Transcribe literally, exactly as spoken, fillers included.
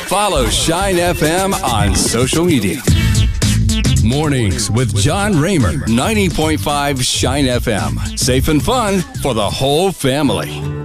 Follow Shine F M on social media. Mornings with John Raymer, ninety point five Shine F M. Safe and fun for the whole family.